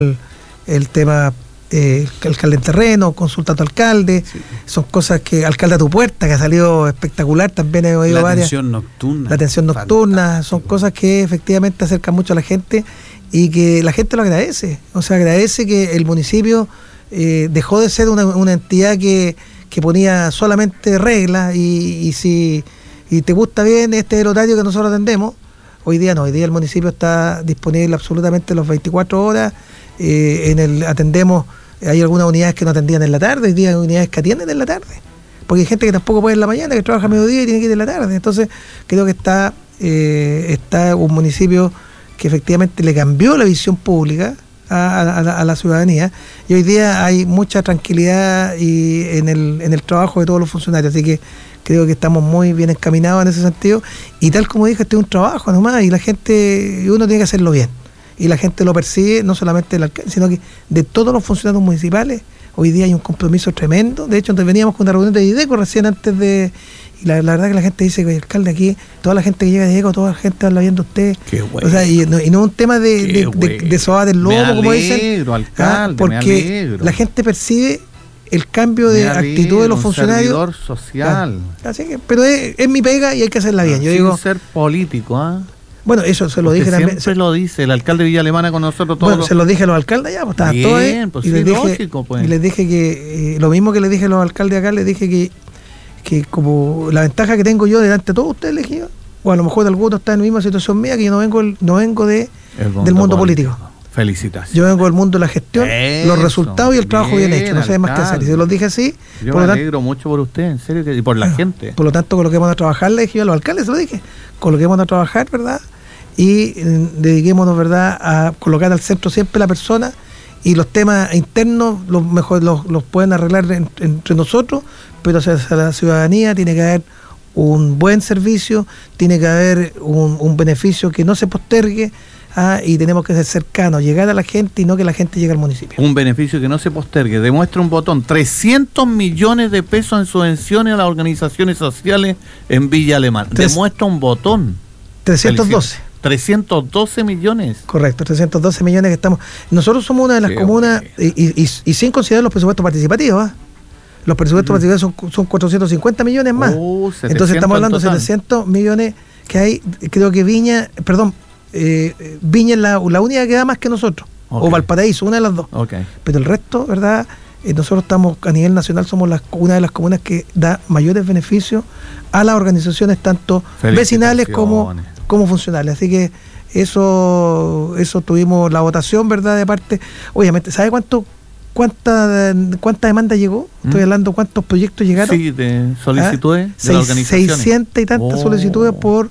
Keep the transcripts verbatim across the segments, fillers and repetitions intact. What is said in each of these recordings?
el, el tema eh, alcalde en terreno, consulta a tu alcalde, sí. Son cosas que, alcalde a tu puerta, que ha salido espectacular, también he oído la varias. Atención nocturna. La atención nocturna, fantástico. Son cosas que efectivamente acercan mucho a la gente y que la gente lo agradece, o sea, agradece que el municipio eh, dejó de ser una, una entidad que, que ponía solamente reglas y, y si y te gusta bien este es el horario que nosotros atendemos. Hoy día no, hoy día el municipio está disponible absolutamente las veinticuatro horas, eh, en el atendemos, hay algunas unidades que no atendían en la tarde, hoy día hay unidades que atienden en la tarde, porque hay gente que tampoco puede en la mañana, que trabaja a mediodía y tiene que ir en la tarde, entonces creo que está, eh, está un municipio que efectivamente le cambió la visión pública a, a, a, la, a la ciudadanía y hoy día hay mucha tranquilidad y en el, en el trabajo de todos los funcionarios, así que creo que estamos muy bien encaminados en ese sentido y tal como dije, este es un trabajo nomás y la gente, uno tiene que hacerlo bien y la gente lo percibe, no solamente del alcalde, sino que de todos los funcionarios municipales. Hoy día hay un compromiso tremendo, de hecho entonces veníamos con una reunión de IDECO recién antes de, y la, la verdad que la gente dice que el alcalde aquí, toda la gente que llega de IDECO, toda la gente habla bien de usted. Qué bueno. O sea, y no, y no es un tema de, de, de, de sobar del lomo, me como dicen, alegro, alcalde, porque la gente percibe el cambio de alegro, actitud de los funcionarios. Servidor social. Claro. Así que, pero es, es mi pega y hay que hacerla bien. No, Yo sin digo, ser político, ¿ah? ¿eh? Bueno, eso se lo Porque dije siempre también. Siempre lo dice el alcalde de Villa Alemana con nosotros todos. Bueno, los... se lo dije a los alcaldes ya, pues estaban Bien, todos ahí. Pues y, sí, les dije, lógico, pues. y les dije que eh, lo mismo que les dije a los alcaldes acá, les dije que, que como la ventaja que tengo yo delante de todos ustedes, les dije, o a lo mejor algunos están en la misma situación mía, que yo no vengo, no vengo de, mundo del mundo político. político. Felicitaciones. Yo vengo del mundo de la gestión, Eso, los resultados y el trabajo bien, bien hecho, no sé más que hacer. Y se los dije así. Yo me alegro tanto, mucho por usted, en serio, y por la bueno, gente. Por lo tanto, coloquemos a trabajar, le dije yo a los alcaldes, se lo dije, coloquemos a trabajar, ¿verdad? Y eh, dediquémonos, ¿verdad?, a colocar al centro siempre la persona y los temas internos los mejor los, los pueden arreglar en, entre nosotros, pero hacia la ciudadanía tiene que haber un buen servicio, tiene que haber un, un beneficio que no se postergue. Ah, y tenemos que ser cercanos, llegar a la gente y no que la gente llegue al municipio. Un beneficio que no se postergue. Demuestra un botón. trescientos millones de pesos en subvenciones a las organizaciones sociales en Villa Alemana. Tres, Demuestra un botón. trescientos doce. trescientos doce millones. Correcto, trescientos doce millones que estamos. Nosotros somos una de las Qué comunas, y, y, y sin considerar los presupuestos participativos, ¿eh? Los presupuestos mm. participativos son, son cuatrocientos cincuenta millones más. Uh, entonces estamos hablando de setecientos millones que hay, creo que Viña, perdón, Eh, Viña es la, la única que da más que nosotros, okay. O Valparaíso, una de las dos, okay. Pero el resto, ¿verdad? Eh, nosotros estamos a nivel nacional, somos las, una de las comunas que da mayores beneficios a las organizaciones tanto vecinales como, como funcionales, así que eso eso tuvimos la votación, ¿verdad? De parte, obviamente, ¿sabe cuánto cuánta cuánta demanda llegó? Estoy ¿Mm? hablando cuántos proyectos llegaron. Sí, de solicitudes ¿Ah? de Seis, las organizaciones. seiscientas y tantas oh. solicitudes por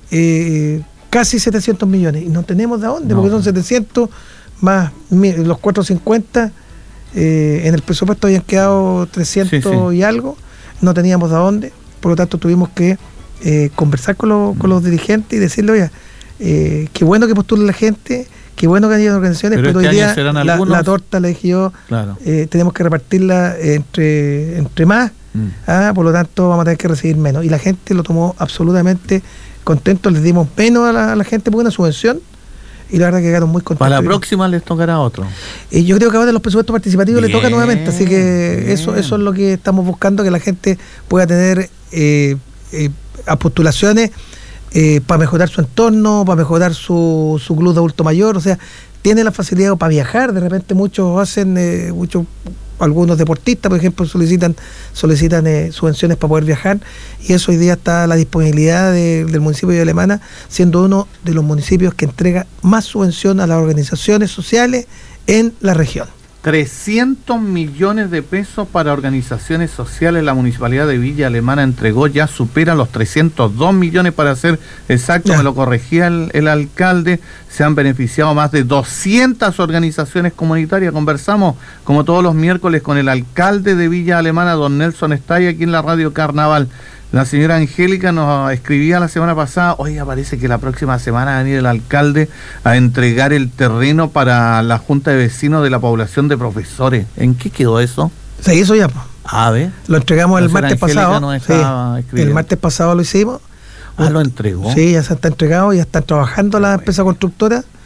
eh, casi setecientos millones y no tenemos de dónde, no. Porque son setecientos más los cuatrocientos cincuenta, eh, en el presupuesto habían quedado trescientos sí, sí. y algo, no teníamos de dónde, por lo tanto tuvimos que eh, conversar con, lo, con los dirigentes y decirle, oye, eh, qué bueno que postule la gente, qué bueno que hayan organizaciones, pero, pero este hoy día la, la torta, le dije yo, claro. eh, tenemos que repartirla entre, entre más, mm. ah, por lo tanto vamos a tener que recibir menos, y la gente lo tomó absolutamente contentos, les dimos menos a la, a la gente por una subvención y la verdad que quedaron muy contentos. Para la próxima les tocará a otro. Y yo creo que ahora los presupuestos participativos bien, le toca nuevamente, así que eso eso es lo que estamos buscando, que la gente pueda tener eh, eh, postulaciones eh, para mejorar su entorno, para mejorar su, su club de adulto mayor, o sea, tiene la facilidad para viajar, de repente muchos hacen, eh, muchos algunos deportistas, por ejemplo, solicitan solicitan eh, subvenciones para poder viajar y eso hoy día está a la disponibilidad de, del municipio de Alemana, siendo uno de los municipios que entrega más subvención a las organizaciones sociales en la región. trescientos millones de pesos para organizaciones sociales. La municipalidad de Villa Alemana entregó, ya supera los trescientos dos millones para ser exacto, ya. Me lo corregía el, el alcalde. Se han beneficiado más de doscientas organizaciones comunitarias. Conversamos como todos los miércoles con el alcalde de Villa Alemana, don Nelson Estaya, aquí en la Radio Carnaval. La señora Angélica nos escribía la semana pasada, oiga, parece que la próxima semana va a venir el alcalde a entregar el terreno para la Junta de Vecinos de la población de profesores. ¿En qué quedó eso? Se hizo ya. A ver. Lo entregamos el martes pasado. No sí, el martes pasado lo hicimos. Ah, lo entregó. Sí, ya se está entregado, ya están trabajando las empresas constructoras.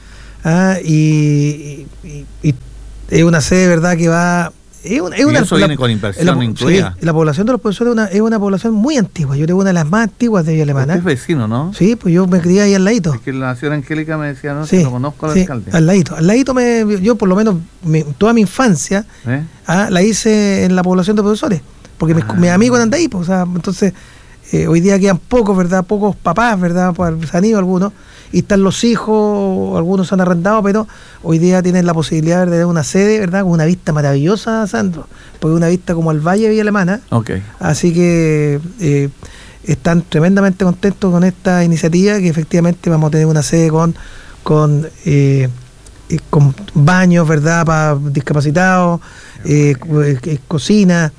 Ah, y, y, y es una sede, ¿verdad?, que va... Es una, es y una, eso la, viene con inversión la, incluida. Sí, la población de los profesores es una, es una población muy antigua. Yo creo una de las más antiguas de Villa Alemana. Usted es vecino, ¿no? Sí, pues yo me crié ahí al ladito. Es que la señora Angélica me decía, no, sí, si lo conozco al sí, alcalde. al ladito. Al ladito, me, yo por lo menos mi, toda mi infancia ¿Eh? ah, la hice en la población de profesores. Porque mis, Ah. mis amigos eran de ahí. Pues, o sea, entonces, eh, hoy día quedan pocos, ¿verdad? Pocos papás, ¿verdad? Pues se han ido algunos. Y están los hijos, algunos se han arrendado, pero hoy día tienen la posibilidad de tener una sede, ¿verdad?, con una vista maravillosa, Sandro, porque una vista como al Valle de Villa Alemana. Okay. Así que eh, están tremendamente contentos con esta iniciativa, que efectivamente vamos a tener una sede con con, eh, eh, con baños, ¿verdad?, para discapacitados, eh, eh, cocina,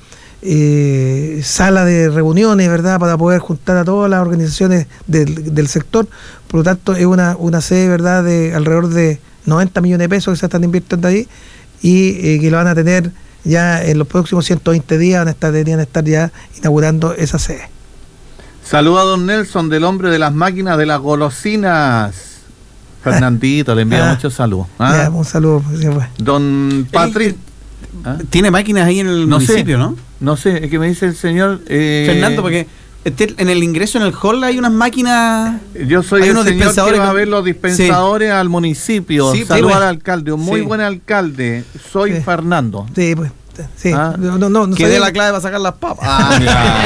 Eh, sala de reuniones, ¿verdad?, para poder juntar a todas las organizaciones del, del sector. Por lo tanto, es una, una sede, ¿verdad?, de alrededor de noventa millones de pesos que se están invirtiendo ahí y eh, que lo van a tener ya en los próximos ciento veinte días, van a estar, deberían estar ya inaugurando esa sede. Saluda a don Nelson, del hombre de las máquinas de las golosinas. Fernandito, le envía ah, muchos saludos. ¿Ah? Ya, un saludo. Sí, pues. Don Patrick. ¿Ah? Tiene máquinas ahí en el no municipio, sé, ¿no? No sé, es que me dice el señor... Eh, Fernando, porque este, en el ingreso en el hall hay unas máquinas... Yo soy hay el unos señor que va a con... ver los dispensadores sí. al municipio. Sí, Saluda pues, al alcalde, un muy sí. buen alcalde. Soy sí. Fernando. Sí, pues. Sí. ¿Ah? No, no, no, no que dé la clave para sacar las papas. Ah,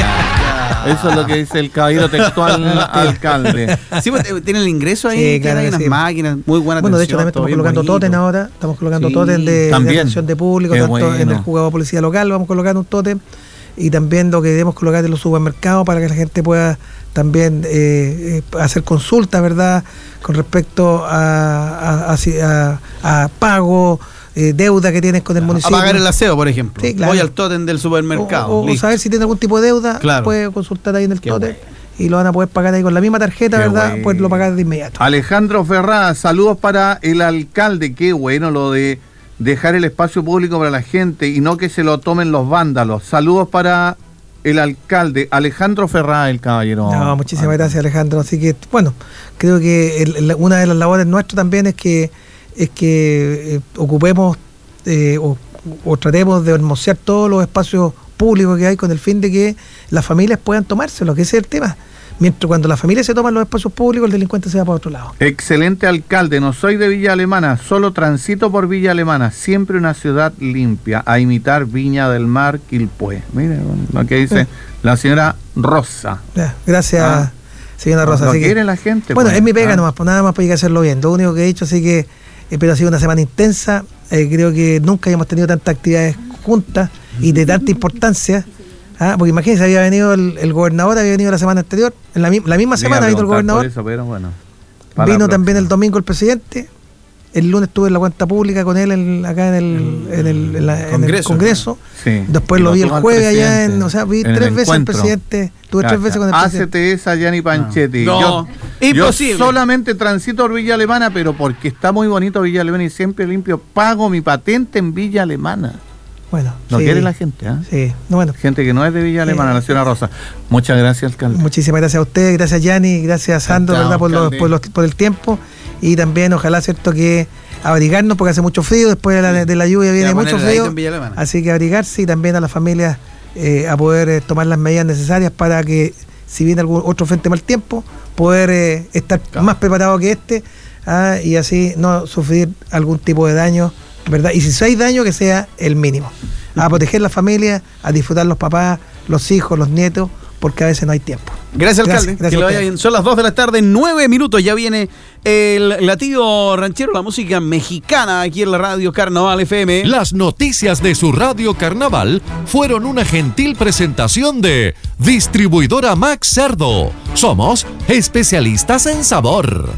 ya. Eso es lo que dice el caballero textual alcalde. Sí, pues tiene el ingreso ahí, sí, claro, hay unas sí. máquinas, muy buenas. Bueno, de hecho también estamos colocando tótem ahora, estamos colocando sí. tótem de, de atención de público, Qué tanto bueno. en el juzgado de policía local vamos a colocar un tótem, y también lo que debemos colocar en los supermercados para que la gente pueda también eh, eh, hacer consultas, ¿verdad?, con respecto a, a, a, a, a pago, Eh, deuda que tienes con el municipio. A pagar el aseo, por ejemplo. Sí, claro. Voy al tótem del supermercado. O, o, o saber si tiene algún tipo de deuda, claro. puede consultar ahí en el Qué tótem bueno. y lo van a poder pagar ahí con la misma tarjeta, Qué ¿verdad? Bueno. Poderlo pagar de inmediato. Alejandro Ferraz, saludos para el alcalde. Qué bueno lo de dejar el espacio público para la gente y no que se lo tomen los vándalos. Saludos para el alcalde. Alejandro Ferraz, el caballero. No, muchísimas ah. gracias, Alejandro. Así que, bueno, creo que el, una de las labores nuestras también es que, es que eh, ocupemos Eh, o, o tratemos de hermosear todos los espacios públicos que hay con el fin de que las familias puedan tomárselo, que ese es el tema. Mientras cuando las familias se toman los espacios públicos, el delincuente se va para otro lado. Excelente alcalde, no soy de Villa Alemana, solo transito por Villa Alemana, siempre una ciudad limpia, a imitar Viña del Mar, Quilpué. Mire lo que dice eh. la señora Rosa. Ya, gracias, ah. señora Rosa. Lo así quiere que, la gente. Bueno, pues. es mi pega ah. nomás, pues nada más para hacerlo bien. Lo único que he dicho, así que eh, pero ha sido una semana intensa. Eh, creo que nunca habíamos tenido tantas actividades juntas y de tanta importancia, ¿ah? Porque imagínense, había venido el, el gobernador, había venido la semana anterior, en la, la misma semana ha venido el gobernador, eso, pero bueno, vino también el domingo el presidente, el lunes estuve en la cuenta pública con él en, acá en el, en el, en la, en el Congreso, sí. después lo vi el jueves allá, en, o sea, vi tres veces al presidente, tuve tres veces con el presidente. Hácete esa, Gianni Panchetti. No, yo, imposible. Yo solamente transito por Villa Alemana, pero porque está muy bonito Villa Alemana y siempre limpio, pago mi patente en Villa Alemana. Bueno, no sí, quiere la gente, ¿eh? Sí, no, bueno. Gente que no es de Villa Alemana, eh, la señora Rosa. Muchas gracias, alcalde. Muchísimas gracias a usted, gracias Gianni, gracias Sandro, Chao, ¿verdad? Por, los, por, los, por el tiempo y también ojalá, cierto, que abrigarnos porque hace mucho frío, después de la, de la lluvia viene mucho frío, así que abrigarse y también a las familias eh, a poder eh, tomar las medidas necesarias para que si viene algún otro frente mal tiempo, poder eh, estar claro. más preparado que este ah, y así no sufrir algún tipo de daño, ¿verdad? Y si hay daño, que sea el mínimo. A proteger la familia, a disfrutar los papás, los hijos, los nietos, porque a veces no hay tiempo. Gracias, alcalde. Gracias, gracias que lo vaya bien. Son las dos de la tarde, nueve minutos. Ya viene el latido ranchero, la música mexicana aquí en la radio Carnaval F M. Las noticias de su radio Carnaval fueron una gentil presentación de Distribuidora Max Cerdo. Somos especialistas en sabor.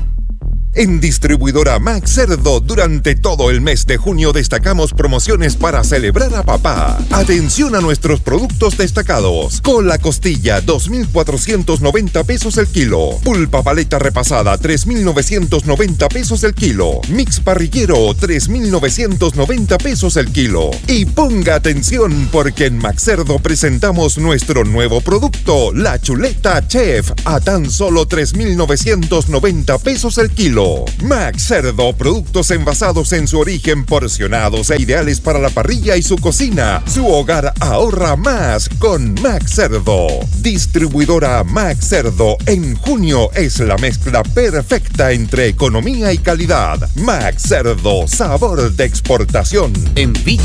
En Distribuidora Max Cerdo, durante todo el mes de junio destacamos promociones para celebrar a papá. Atención a nuestros productos destacados. Cola costilla, dos mil cuatrocientos noventa pesos el kilo. Pulpa paleta repasada, tres mil novecientos noventa pesos el kilo. Mix parrillero, tres mil novecientos noventa pesos el kilo. Y ponga atención porque en Max Cerdo presentamos nuestro nuevo producto, la chuleta Chef, a tan solo tres mil novecientos noventa pesos el kilo. kilo. Max Cerdo, productos envasados en su origen, porcionados e ideales para la parrilla y su cocina. Su hogar ahorra más con Max Cerdo. Distribuidora Max Cerdo. En junio es la mezcla perfecta entre economía y calidad. Max Cerdo, sabor de exportación. En Villa